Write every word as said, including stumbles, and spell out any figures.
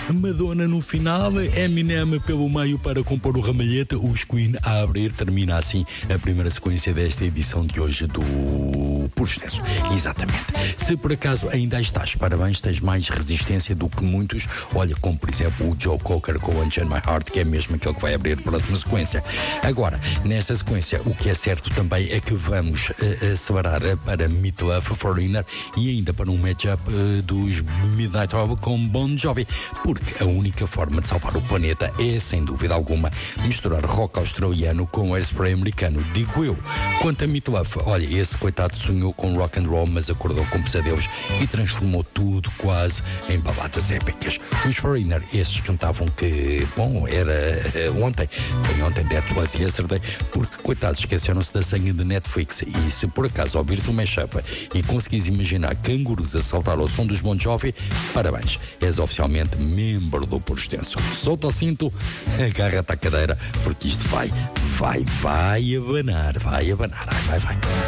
Madonna no final, Eminem pelo meio para compor o ramalhete, os Queen a abrir. Termina assim a primeira sequência desta edição de hoje do Por Excesso. Exatamente. Se por acaso ainda aí estás, parabéns, tens mais resistência do que muitos. Olha, como por exemplo o Joe Cocker com Unchain My Heart, que é mesmo aquele que vai abrir a próxima sequência. Agora, nesta sequência, o que é certo também é que vamos uh, acelerar para Meat Love, Foreigner e ainda para um matchup uh, dos Midnight Oil com Bon Jovi, porque a única forma de salvar o planeta é, sem dúvida alguma, misturar rock australiano com hairspray americano, digo eu. Quanto a Meat Love, olha, esse coitado sonhou com rock and roll, mas acordou com pesadelos e transformou tudo quase em baladas épicas. Os Foreigner, esses cantavam que, bom, era uh, ontem, foi ontem, That Was Yesterday, porque, coitados, esqueceram-se da senha de Netflix. E se por acaso ouvires o mashup e conseguires imaginar cangurus a saltar ao som dos Bon Jovi, parabéns, és oficialmente membro do Por Extenso. Solta o cinto, agarra-te à cadeira, porque isto vai, vai, vai abanar, vai abanar, vai, vai.